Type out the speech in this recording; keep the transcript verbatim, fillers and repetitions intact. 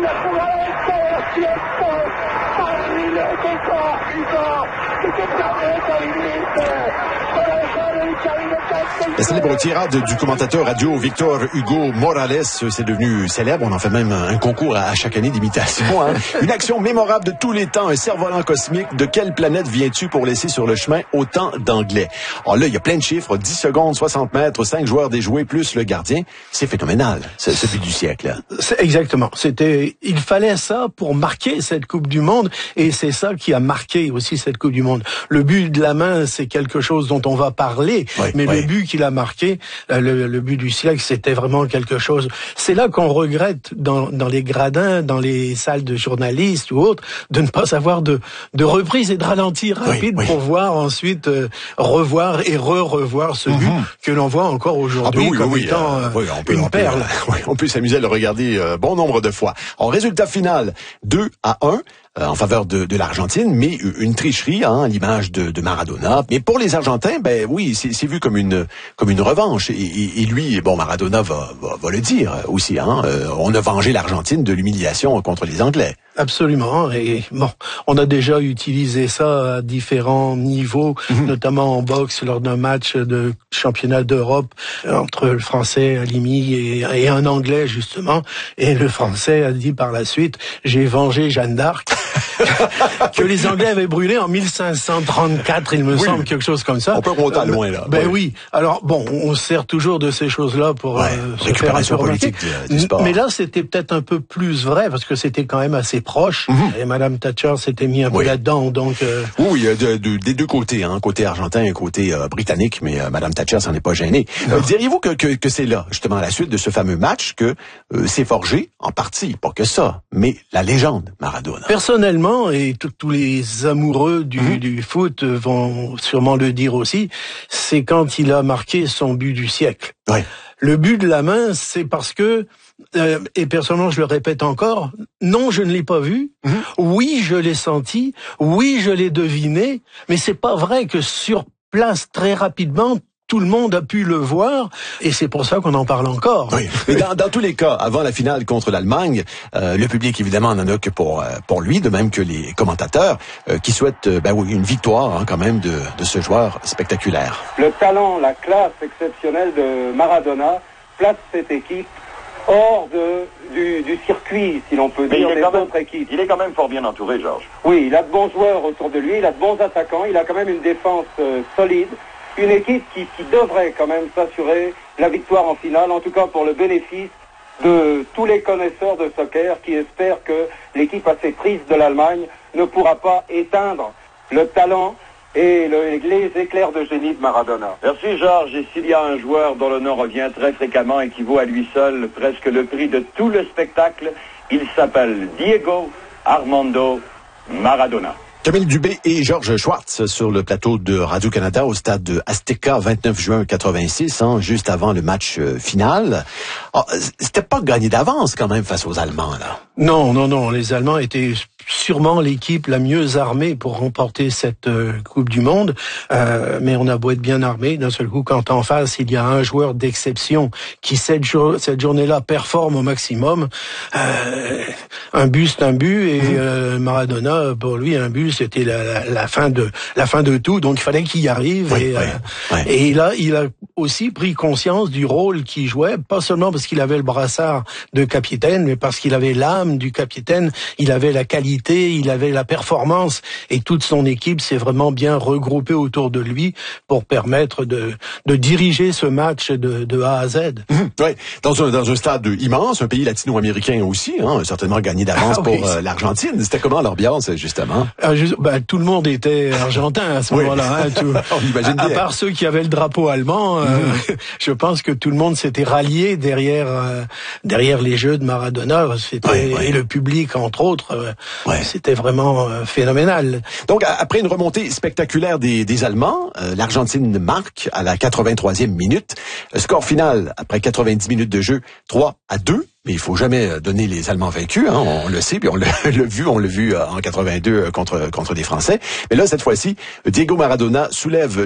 La célèbre tirade du commentateur radio Victor Hugo Morales, c'est devenu célèbre. On en fait même un concours à chaque année d'imitation. Hein? Une action mémorable de tous les temps, un cerf-volant cosmique. De quelle planète viens-tu pour laisser sur le chemin autant d'anglais? Alors là, il y a plein de chiffres. dix secondes, soixante mètres, cinq joueurs déjoués plus le gardien. C'est phénoménal, ce, ce but du siècle. C'est exactement. C'était, il fallait ça pour marquer cette Coupe du Monde, et c'est ça qui a marqué aussi cette Coupe du Monde. Le but de la main, c'est quelque chose dont on va parler, oui, mais oui. Le but qu'il a marqué, le, le but du siècle, c'était vraiment quelque chose. C'est là qu'on regrette dans, dans les gradins, dans les salles de journalistes ou autres, de ne pas avoir de, de reprise et de ralenti rapide oui, oui. pour voir ensuite euh, revoir et re-revoir ce mm-hmm. but que l'on voit encore aujourd'hui ah, oui, comme oui, étant euh, oui, on peut, une on peut, perle. Euh, oui, on peut s'amuser à le regarder euh, bon nombre de fois. En résultat final, deux à un. En faveur de, de l'Argentine, mais une tricherie, hein, à l'image de, de Maradona. Mais pour les Argentins, ben oui, c'est, c'est vu comme une comme une revanche. Et, et, et lui, bon, Maradona va, va, va le dire aussi. Hein, euh, on a vengé l'Argentine de l'humiliation contre les Anglais. Absolument. Et bon, on a déjà utilisé ça à différents niveaux, mmh. notamment en boxe lors d'un match de championnat d'Europe entre le Français Halimi et, et un Anglais justement. Et le Français a dit par la suite, j'ai vengé Jeanne d'Arc. que les Anglais avaient brûlé en mille cinq cent trente-quatre, il me oui. semble, quelque chose comme ça. On peut remonter à loin, là. Ben oui. oui. Alors, bon, on sert toujours de ces choses-là pour ouais, euh, se faire un peu remarquer. Du, du sport. Mais là, c'était peut-être un peu plus vrai, parce que c'était quand même assez proche. Mm-hmm. Et Madame Thatcher s'était mis un oui. peu là-dedans, donc... Euh... Oui, de, de, des deux côtés, hein, côté argentin et côté euh, britannique, mais euh, Madame Thatcher s'en est pas gênée. Euh, diriez-vous que, que, que c'est là, justement, à la suite de ce fameux match, que euh, s'est forgé, en partie, pas que ça, mais la légende Maradona? Personnellement, et tous les amoureux du, mmh. du foot vont sûrement le dire aussi, c'est quand il a marqué son but du siècle. Oui. Le but de la main, c'est parce que, euh, et personnellement je le répète encore, non, je ne l'ai pas vu, mmh. oui, je l'ai senti, oui, je l'ai deviné, mais c'est pas vrai que sur place, très rapidement, tout le monde a pu le voir, et c'est pour ça qu'on en parle encore. Oui. Mais dans, dans tous les cas, avant la finale contre l'Allemagne, euh, le public évidemment n'en a que pour euh, pour lui, de même que les commentateurs euh, qui souhaitent euh, ben oui, une victoire hein, quand même de de ce joueur spectaculaire. Le talent, la classe exceptionnelle de Maradona place cette équipe hors de du, du circuit, si l'on peut dire, des autres équipes. Il est quand même fort bien entouré, Georges. Oui, il a de bons joueurs autour de lui, il a de bons attaquants, il a quand même une défense euh, solide. Une équipe qui, qui devrait quand même s'assurer la victoire en finale, en tout cas pour le bénéfice de tous les connaisseurs de soccer qui espèrent que l'équipe assez prise de l'Allemagne ne pourra pas éteindre le talent et le, les éclairs de génie de Maradona. Merci Georges, et s'il y a un joueur dont le nom revient très fréquemment et qui vaut à lui seul presque le prix de tout le spectacle, il s'appelle Diego Armando Maradona. Camille Dubé et Georges Schwartz sur le plateau de Radio-Canada au stade de Azteca, vingt-neuf juin quatre-vingt-six, hein, juste avant le match euh, final. Oh, c'était pas gagné d'avance quand même face aux Allemands, là. Non, non, non. Les Allemands étaient sûrement l'équipe la mieux armée pour remporter cette euh, Coupe du Monde. Euh, mais on a beau être bien armé, d'un seul coup, quand en face, il y a un joueur d'exception qui, cette, jo- cette journée-là, performe au maximum. Euh, un but, c'est un but, et euh, Maradona, pour lui, un but, c'était la, la, la fin de la fin de tout. Donc, il fallait qu'il y arrive. Oui, et, oui, euh, oui. et là, il a aussi pris conscience du rôle qu'il jouait, pas seulement parce qu'il avait le brassard de capitaine, mais parce qu'il avait l'âme du capitaine, il avait la qualité, il avait la performance, et toute son équipe s'est vraiment bien regroupée autour de lui pour permettre de, de diriger ce match de, de A à Z. Mmh, oui, dans un, dans un stade immense, un pays latino-américain aussi, hein, certainement gagné d'avance ah, pour oui. euh, l'Argentine. C'était comment l'ambiance, justement? Ah, juste, ben, tout le monde était argentin à ce oui. moment-là. Hein, tout, On imagine à, à part ceux qui avaient le drapeau allemand, mmh. euh, je pense que tout le monde s'était rallié derrière euh, derrière les jeux de Maradona. C'était, oui, oui. Et le public, entre autres, euh, oui. c'était vraiment euh, phénoménal. Donc, après une remontée spectaculaire des, des Allemands, euh, l'Argentine marque à la quatre-vingt-troisième minute. Score final, après quatre-vingt-dix minutes de jeu, trois à deux. Mais il faut jamais donner les Allemands vaincus, hein, on le sait, puis on l'a, l'a vu, on l'a vu en quatre-vingt-deux contre contre des Français. Mais là, cette fois-ci, Diego Maradona soulève